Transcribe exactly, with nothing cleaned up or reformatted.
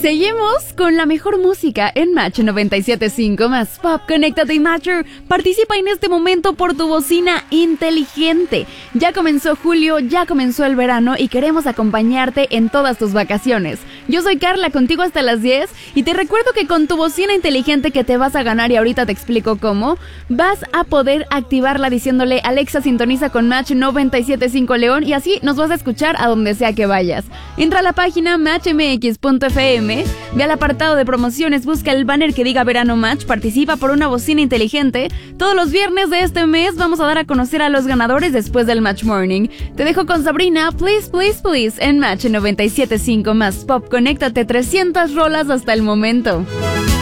Seguimos con la mejor música en Match noventa y siete punto cinco más Pop. Conéctate y Matcher. Participa en este momento por tu bocina inteligente. Ya comenzó julio, ya comenzó el verano y queremos acompañarte en todas tus vacaciones. Yo soy Carla, contigo hasta las diez, y te recuerdo que con tu bocina inteligente que te vas a ganar, y ahorita te explico cómo, vas a poder activarla diciéndole: Alexa, sintoniza con Match noventa y siete punto cinco León, y así nos vas a escuchar a donde sea que vayas. Entra a la página match m x punto f m, ve al apartado de promociones, busca el banner que diga Verano Match, participa por una bocina inteligente. Todos los viernes de este mes vamos a dar a conocer a los ganadores después del Match Morning. Te dejo con Sabrina, Please, Please, Please, en Match noventa y siete punto cinco más Pop. Conéctate, trescientas rolas hasta el momento.